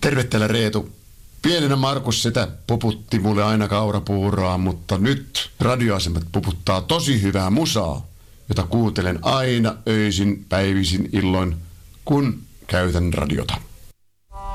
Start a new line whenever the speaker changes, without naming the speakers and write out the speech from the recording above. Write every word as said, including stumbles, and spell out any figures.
Terve täällä Reetu. Pienenä Markus sitä puputti mulle aina kaurapuuroa, mutta nyt radioasemat puputtaa tosi hyvää musaa, jota kuuntelen aina öisin, päivisin, illoin, kun käytän radiota.